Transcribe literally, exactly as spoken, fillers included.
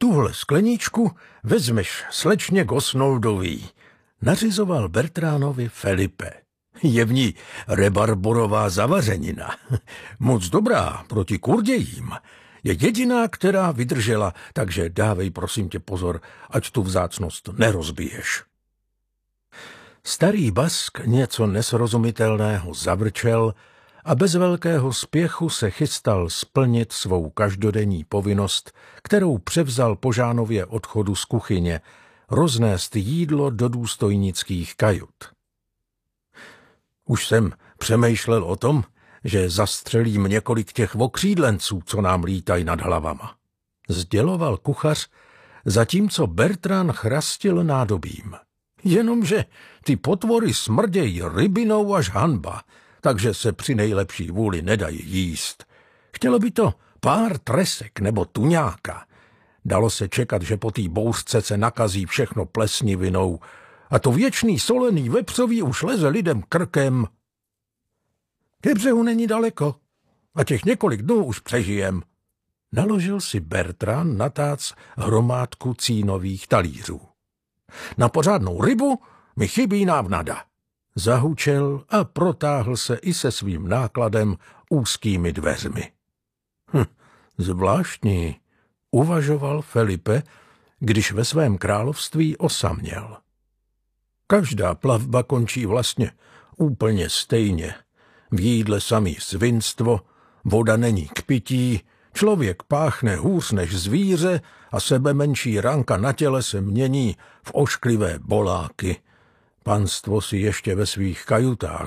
tuhle skleničku vezmeš slečně Gosnoldový, nařizoval Bertránovi Felipe. Je v ní rebarborová zavařenina. Moc dobrá proti kurdějím. Je jediná, která vydržela, takže dávej prosím tě pozor, ať tu vzácnost nerozbiješ. Starý Bask něco nesrozumitelného zavrčel a bez velkého spěchu se chystal splnit svou každodenní povinnost, kterou převzal po Žánově odchodu z kuchyně, roznést jídlo do důstojnických kajut. Už jsem přemýšlel o tom, že zastřelím několik těch okřídlenců, co nám lítají nad hlavama. Sděloval kuchař, zatímco Bertrand chrastil nádobím. Jenomže ty potvory smrdějí rybinou až hanba, takže se při nejlepší vůli nedají jíst. Chtělo by to pár tresek nebo tuňáka. Dalo se čekat, že po té bouřce se nakazí všechno plesnivinou a to věčný solený vepřový už leze lidem krkem. Ke břehu není daleko a těch několik dnů už přežijem. Naložil si Bertrand na tác hromádku cínových talířů. Na pořádnou rybu mi chybí návnada. Zahučel a protáhl se i se svým nákladem úzkými dveřmi. Hm, zvláštní, uvažoval Felipe, když ve svém království osaměl. Každá plavba končí vlastně úplně stejně. V jídle samý svinstvo, voda není k pití, člověk páchne hůř než zvíře a sebe menší ranka na těle se mění v ošklivé boláky. Panstvo si ještě ve svých kajutách